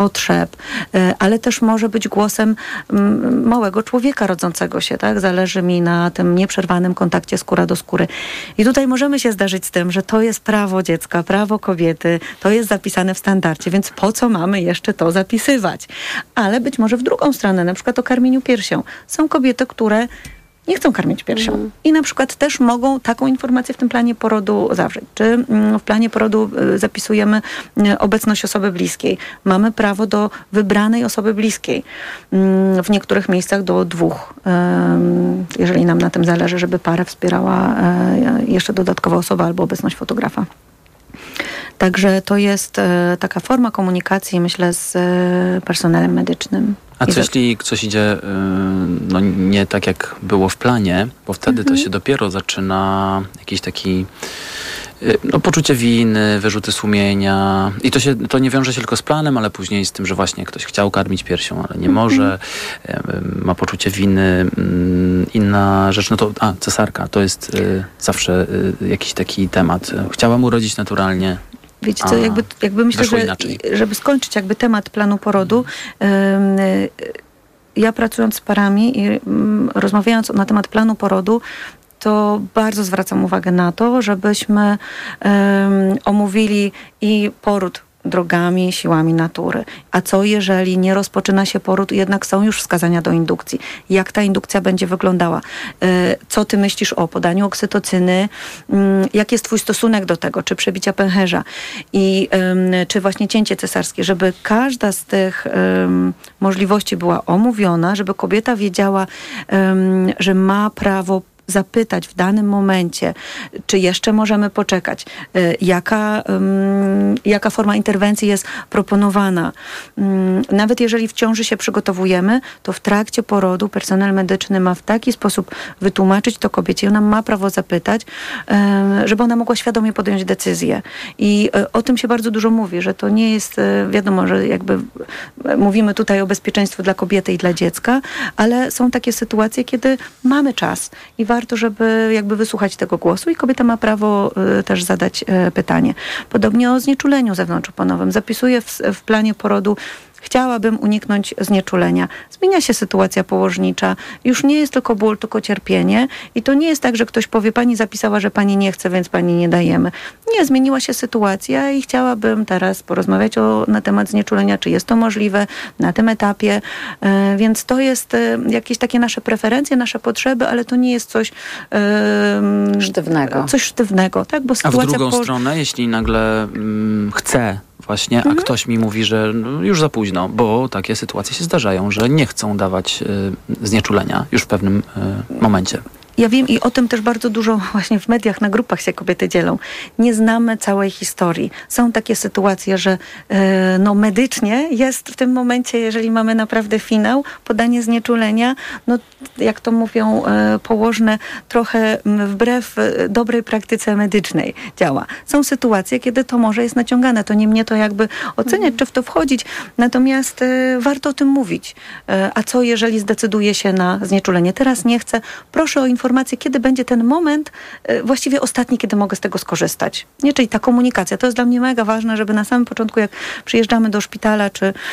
potrzeb, ale też może być głosem małego człowieka rodzącego się, tak? Zależy mi na tym nieprzerwanym kontakcie skóra do skóry. I tutaj możemy się zdarzyć z tym, że to jest prawo dziecka, prawo kobiety, to jest zapisane w standardzie, więc po co mamy jeszcze to zapisywać? Ale być może w drugą stronę, na przykład o karmieniu piersią. Są kobiety, które nie chcą karmić piersią. I na przykład też mogą taką informację w tym planie porodu zawrzeć. Czy w planie porodu zapisujemy obecność osoby bliskiej. Mamy prawo do wybranej osoby bliskiej. W niektórych miejscach do 2. Jeżeli nam na tym zależy, żeby parę wspierała jeszcze dodatkowa osoba albo obecność fotografa. Także to jest taka forma komunikacji, myślę, z personelem medycznym. A co jeśli coś idzie nie tak, jak było w planie, bo wtedy to się dopiero zaczyna jakiś taki poczucie winy, wyrzuty sumienia. I to nie wiąże się tylko z planem, ale później z tym, że właśnie ktoś chciał karmić piersią, ale nie może, ma poczucie winy. Inna rzecz, cesarka, to jest zawsze jakiś taki temat. Chciałam urodzić naturalnie. Wiecie co, jakby myślę, że żeby skończyć jakby temat planu porodu, ja pracując z parami i rozmawiając na temat planu porodu, to bardzo zwracam uwagę na to, żebyśmy omówili i poród drogami, siłami natury. A co jeżeli nie rozpoczyna się poród, jednak są już wskazania do indukcji? Jak ta indukcja będzie wyglądała? Co ty myślisz o podaniu oksytocyny? Jaki jest twój stosunek do tego? Czy przebicia pęcherza? I czy właśnie cięcie cesarskie? Żeby każda z tych możliwości była omówiona, żeby kobieta wiedziała, że ma prawo zapytać w danym momencie, czy jeszcze możemy poczekać, jaka forma interwencji jest proponowana. Nawet jeżeli w ciąży się przygotowujemy, to w trakcie porodu personel medyczny ma w taki sposób wytłumaczyć to kobiecie, ona ma prawo zapytać, żeby ona mogła świadomie podjąć decyzję. I o tym się bardzo dużo mówi, że to nie jest, wiadomo, że jakby mówimy tutaj o bezpieczeństwie dla kobiety i dla dziecka, ale są takie sytuacje, kiedy mamy czas i warto, żeby jakby wysłuchać tego głosu i kobieta ma prawo też zadać pytanie. Podobnie o znieczuleniu zewnątrzoponowym. Zapisuję w planie porodu: chciałabym uniknąć znieczulenia. Zmienia się sytuacja położnicza. Już nie jest tylko ból, tylko cierpienie. I to nie jest tak, że ktoś powie: pani zapisała, że pani nie chce, więc pani nie dajemy. Nie, zmieniła się sytuacja i chciałabym teraz porozmawiać na temat znieczulenia, czy jest to możliwe na tym etapie. Więc to jest jakieś takie nasze preferencje, nasze potrzeby, ale to nie jest coś sztywnego. Coś sztywnego, tak? Bo sytuacja a w drugą stronę, jeśli nagle chcę właśnie, a ktoś mi mówi, że już za późno, bo takie sytuacje się zdarzają, że nie chcą dawać znieczulenia już w pewnym momencie. Ja wiem i o tym też bardzo dużo właśnie w mediach, na grupach się kobiety dzielą. Nie znamy całej historii. Są takie sytuacje, że medycznie jest w tym momencie, jeżeli mamy naprawdę finał, podanie znieczulenia, jak to mówią położne, trochę wbrew dobrej praktyce medycznej działa. Są sytuacje, kiedy to może jest naciągane. To nie mnie to jakby oceniać, czy w to wchodzić. Natomiast warto o tym mówić. A co jeżeli zdecyduje się na znieczulenie? Teraz nie chcę. Proszę o informację, kiedy będzie ten moment, właściwie ostatni, kiedy mogę z tego skorzystać. Nie, czyli ta komunikacja. To jest dla mnie mega ważne, żeby na samym początku, jak przyjeżdżamy do szpitala,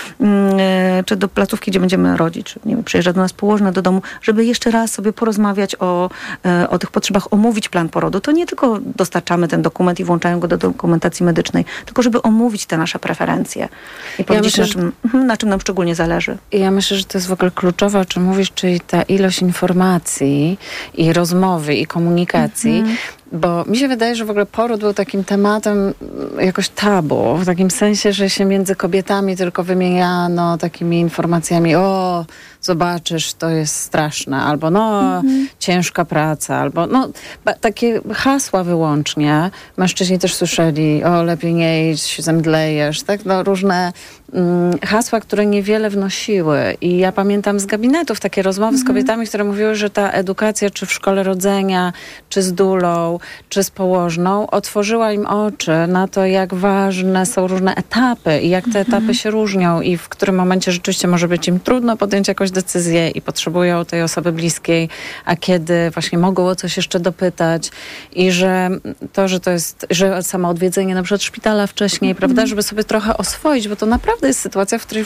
czy do placówki, gdzie będziemy rodzić, czy nie wiem, przyjeżdża do nas położna do domu, żeby jeszcze raz sobie porozmawiać o tych potrzebach, omówić plan porodu. To nie tylko dostarczamy ten dokument i włączają go do dokumentacji medycznej, tylko żeby omówić te nasze preferencje i powiedzieć, na czym nam szczególnie zależy. Ja myślę, że to jest w ogóle kluczowe, o czym mówisz, czyli ta ilość informacji i rozmowy, i komunikacji, bo mi się wydaje, że w ogóle poród był takim tematem jakoś tabu, w takim sensie, że się między kobietami tylko wymieniano takimi informacjami: o, zobaczysz, to jest straszne, albo ciężka praca, albo takie hasła wyłącznie. Mężczyźni też słyszeli: o, lepiej nie idź, zemdlejesz, tak? Różne hasła, które niewiele wnosiły. I ja pamiętam z gabinetów takie rozmowy z kobietami, które mówiły, że ta edukacja, czy w szkole rodzenia, czy z dulą, czy z położną, otworzyła im oczy na to, jak ważne są różne etapy i jak te etapy się różnią i w którym momencie rzeczywiście może być im trudno podjąć jakąś decyzję i potrzebują tej osoby bliskiej, a kiedy właśnie mogą o coś jeszcze dopytać i że to jest, że samo odwiedzenie na przykład szpitala wcześniej, prawda, żeby sobie trochę oswoić, bo to naprawdę jest sytuacja, w której